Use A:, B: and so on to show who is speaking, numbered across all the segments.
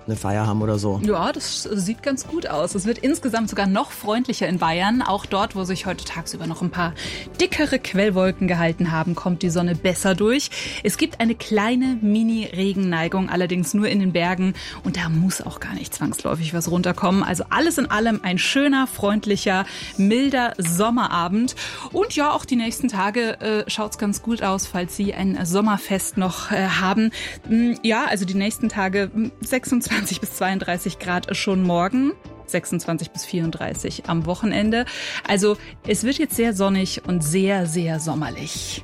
A: eine Feier haben oder so.
B: Ja, das sieht ganz gut aus. Es wird insgesamt sogar noch freundlicher in Bayern. Auch dort, wo sich heute tagsüber noch ein paar dickere Quellwolken gehalten haben, kommt die Sonne besser durch. Es gibt eine kleine Mini-Regenneigung, allerdings nur in den Bergen. Und da muss auch gar nicht zwangsläufig was runterkommen. Also alles in allem ein schöner, freundlicher, milder Sommerabend. Und ja, auch die nächsten Tage schaut's ganz gut aus, falls Sie ein Sommerfest noch haben. Ja, also die nächsten Tage 26 bis 32 Grad schon morgen. 26 bis 34 am Wochenende. Also es wird jetzt sehr sonnig und sehr, sehr sommerlich.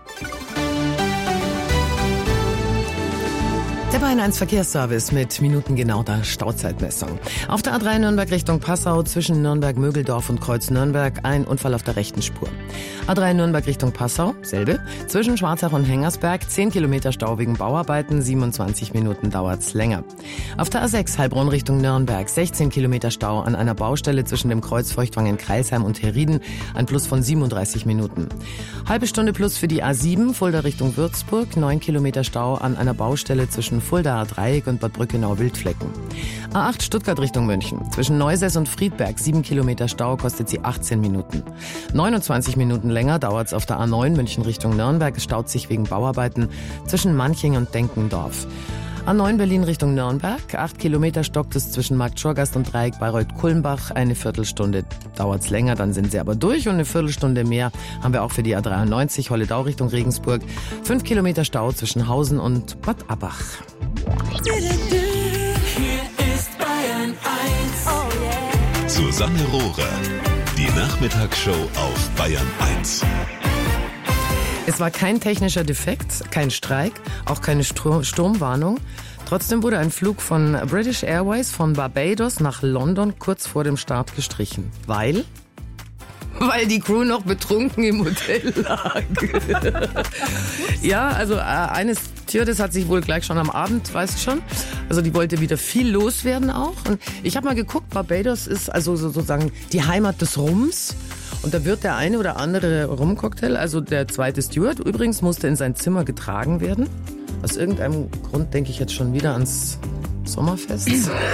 A: Der Bayern 1 Verkehrsservice mit minutengenauer Stauzeitmessung. Auf der A3 Nürnberg Richtung Passau zwischen Nürnberg-Mögeldorf und Kreuz Nürnberg ein Unfall auf der rechten Spur. A3 Nürnberg Richtung Passau, selbe. Zwischen Schwarzach und Hengersberg 10 Kilometer Stau wegen Bauarbeiten, 27 Minuten dauert's länger. Auf der A6 Heilbronn Richtung Nürnberg 16 Kilometer Stau an einer Baustelle zwischen dem Kreuz Feuchtwangen-Kreilsheim und Herrieden, ein Plus von 37 Minuten. Halbe Stunde Plus für die A7 Fulda Richtung Würzburg, 9 Kilometer Stau an einer Baustelle zwischen Fuldaer Dreieck und Bad Brückenau-Wildflecken. A8 Stuttgart Richtung München. Zwischen Neusäß und Friedberg 7 Kilometer Stau, kostet sie 18 Minuten. 29 Minuten länger dauert's auf der A9 München Richtung Nürnberg. Es staut sich wegen Bauarbeiten zwischen Manching und Denkendorf. A9 Berlin Richtung Nürnberg. 8 Kilometer stockt es zwischen Markt Schorgast und Dreieck Bayreuth-Kulmbach. Eine Viertelstunde dauert's länger, dann sind sie aber durch. Und eine Viertelstunde mehr haben wir auch für die A93 Holledau Richtung Regensburg. 5 Kilometer Stau zwischen Hausen und Bad Abbach.
C: Hier ist Bayern 1. Oh yeah.
D: Susanne Rohrer. Die Nachmittagsshow auf Bayern 1.
A: Es war kein technischer Defekt, kein Streik, auch keine Sturmwarnung. Trotzdem wurde ein Flug von British Airways von Barbados nach London kurz vor dem Start gestrichen. Weil die Crew noch betrunken im Hotel lag. Ja, also eine Stewardess hat sich wohl gleich schon am Abend, weißt du schon, also die wollte wieder viel loswerden auch. Und ich habe mal geguckt, Barbados ist also sozusagen die Heimat des Rums. Und da wird der eine oder andere Rumcocktail, also der zweite Steward übrigens, musste in sein Zimmer getragen werden. Aus irgendeinem Grund denke ich jetzt schon wieder ans Sommerfest.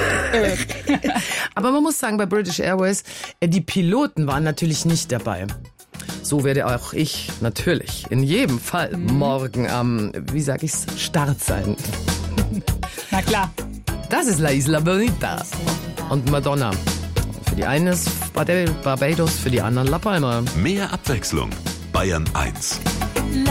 A: Aber man muss sagen, bei British Airways, die Piloten waren natürlich nicht dabei. So werde auch ich natürlich in jedem Fall morgen am, Start sein.
B: Na klar.
A: Das ist La Isla Bonita und Madonna. Für die einen ist Barbados, für die anderen La Palma.
D: Mehr Abwechslung. Bayern 1.